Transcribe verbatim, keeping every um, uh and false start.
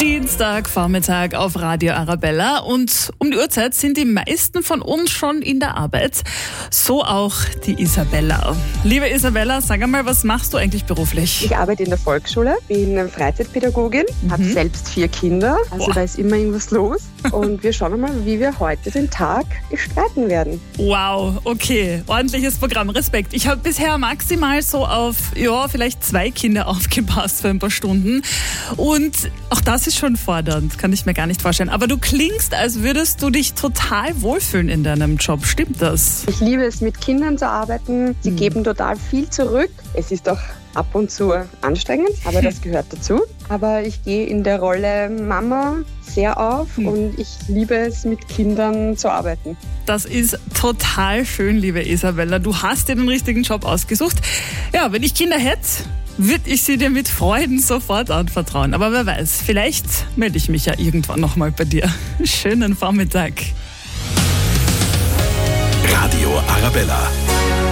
Dienstagvormittag auf Radio Arabella und um die Uhrzeit sind die meisten von uns schon in der Arbeit. So auch die Isabella. Liebe Isabella, sag einmal, was machst du eigentlich beruflich? Ich arbeite in der Volksschule, bin Freizeitpädagogin, mhm. habe selbst vier Kinder, also Boah. Da ist immer irgendwas los. Und wir schauen mal, wie wir heute den Tag gestalten werden. Wow, okay, ordentliches Programm, Respekt. Ich habe bisher maximal so auf, ja, vielleicht zwei Kinder aufgepasst für ein paar Stunden. Und auch das ist schon fordernd, kann ich mir gar nicht vorstellen. Aber du klingst, als würdest du dich total wohlfühlen in deinem Job. Stimmt das? Ich liebe es, mit Kindern zu arbeiten. Sie hm. geben total viel zurück. Es ist auch ab und zu anstrengend, aber das gehört dazu. Aber ich gehe in der Rolle Mama sehr auf hm. und ich liebe es, mit Kindern zu arbeiten. Das ist total schön, liebe Isabella. Du hast dir den richtigen Job ausgesucht. Ja, wenn ich Kinder hätte, würde ich sie dir mit Freuden sofort anvertrauen. Aber wer weiß, vielleicht melde ich mich ja irgendwann nochmal bei dir. Schönen Vormittag. Radio Arabella.